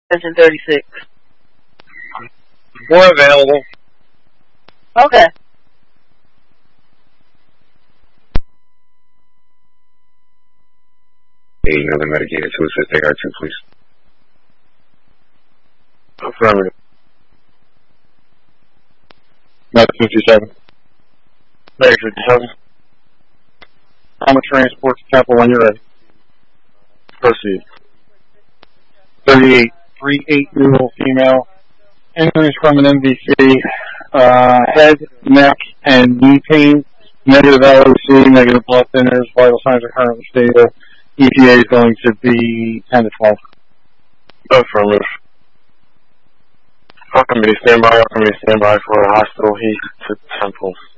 Engine 36. More available. Okay. Another medicated to assist AR2, please. Affirmative. Med 57. Med 57. I'm a transport to Temple when you're ready. Proceed. 38-year-old female. Injuries from an MVC. Head, neck, and knee pain. Negative LOC, negative blood thinners. Vital signs are currently stable. ETA is going to be 10 to 12. Affirmative. How can we stand by? How can we stand by for a hospital heat to Temple?